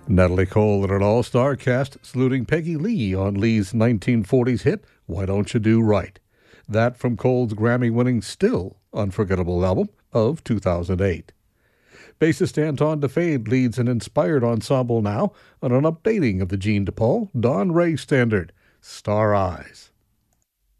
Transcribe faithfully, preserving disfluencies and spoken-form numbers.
Natalie Cole and an all-star cast saluting Peggy Lee on Lee's nineteen forties hit, Why Don't You Do Right? That from Cole's Grammy-winning Still Unforgettable album of two thousand eight. Bassist Anton DeFade leads an inspired ensemble now on an updating of the Gene DePaul Don Ray standard, Star Eyes.